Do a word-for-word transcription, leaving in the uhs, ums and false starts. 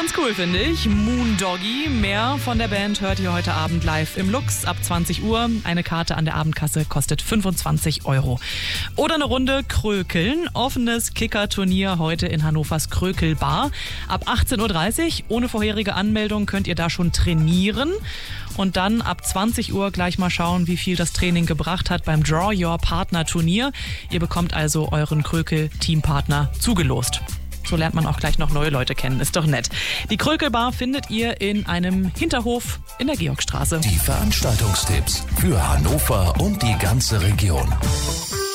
Ganz cool, finde ich. Moondoggy. Mehr von der Band hört ihr heute Abend live im Lux ab zwanzig Uhr. Eine Karte an der Abendkasse kostet fünfundzwanzig Euro. Oder eine Runde Krökeln. Offenes Kicker-Turnier heute in Hannovers Krökelbar. Ab achtzehn Uhr dreißig. Ohne vorherige Anmeldung könnt ihr da schon trainieren. Und dann ab zwanzig Uhr gleich mal schauen, wie viel das Training gebracht hat beim Draw Your Partner Turnier. Ihr bekommt also euren Krökel-Teampartner zugelost. So lernt man auch gleich noch neue Leute kennen. Ist doch nett. Die Krökelbar findet ihr in einem Hinterhof in der Georgstraße. Die Veranstaltungstipps für Hannover und die ganze Region.